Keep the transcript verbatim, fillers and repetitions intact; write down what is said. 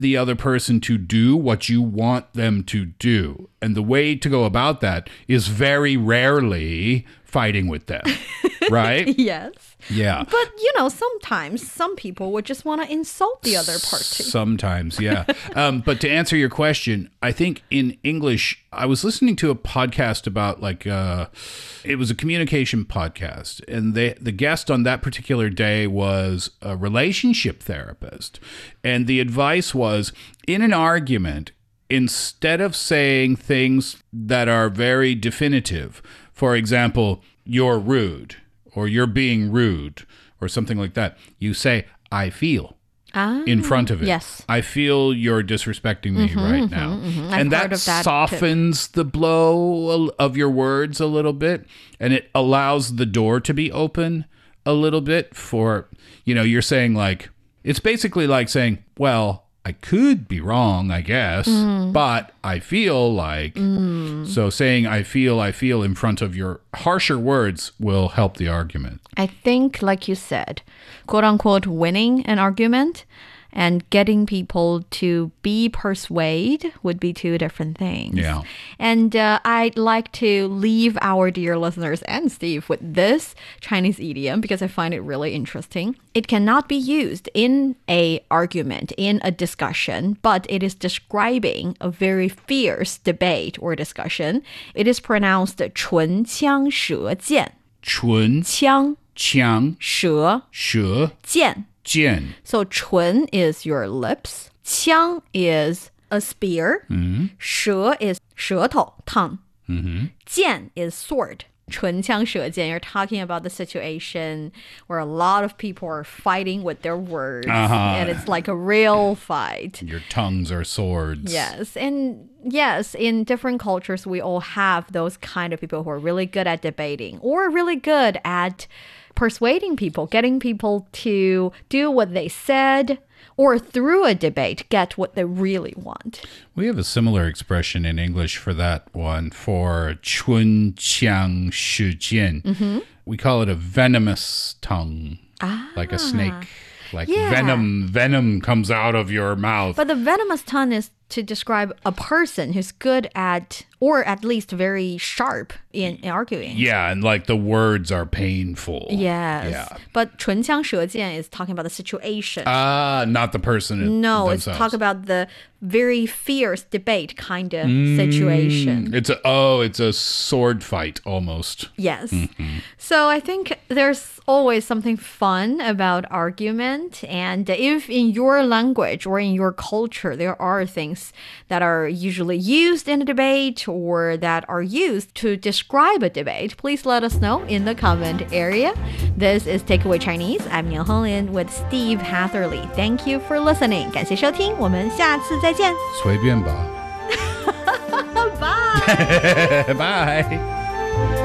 the other person to do what you want them to do. And the way to go about that is very rarely fighting with them, right? Yes. Yeah. But, you know, sometimes some people would just want to insult the other party. Sometimes, yeah. um, but to answer your question, I think in English, I was listening to a podcast about like, uh, it was a communication podcast. And they, the guest on that particular day was a relationship therapist. And the advice was, in an argument, instead of saying things that are very definitive, for example, you're rude, or you're being rude, or something like that, you say, I feel, ah, in front of it. Yes. I feel you're disrespecting me mm-hmm, right mm-hmm, now. Mm-hmm. And that, that softens too. the blow of your words a little bit, and it allows the door to be open a little bit for, you know, you're saying like, it's basically like saying, well, I could be wrong, I guess, mm. but I feel like... Mm. So saying I feel, I feel in front of your harsher words will help the argument. I think, like you said, quote-unquote, winning an argument and getting people to be persuaded would be two different things. Yeah. And uh, I'd like to leave our dear listeners and Steve with this Chinese idiom because I find it really interesting. It cannot be used in a argument, in a discussion, but it is describing a very fierce debate or discussion. It is pronounced 唇枪舌剑. 唇枪枪舌舌剑. 剑. So 唇 is your lips. 枪 is a spear. Mm-hmm. 舌 is 舌头 tongue. 嗯哼. 剑 is sword. 唇枪舌剑. You're talking about the situation where a lot of people are fighting with their words. Uh-huh. And it's like a real fight. Your tongues are swords. Yes. And yes, in different cultures, we all have those kind of people who are really good at debating or really good at persuading people, getting people to do what they said, or through a debate, get what they really want. We have a similar expression in English for that one, for 唇枪舌剑. Mm-hmm. We call it a venomous tongue, ah, like a snake. Like yeah. venom, venom comes out of your mouth. But the venomous tongue is to describe a person who's good at, or at least very sharp in, in arguing. Yeah, and like the words are painful. Yes. Yeah. But 唇枪舌剑 is talking about the situation. Ah, uh, not the person No, themselves. It's talk about the very fierce debate kind of mm, situation. It's a oh, it's a sword fight almost. Yes. Mm-hmm. So I think there's always something fun about argument, and if in your language or in your culture there are things that are usually used in a debate or that are used to describe a debate, please let us know in the comment area. This is Takeaway Chinese. I'm Nian Honglin with Steve Hatherley. Thank you for listening. 感谢收听，我们下次再见。 随便吧。 Bye. Bye.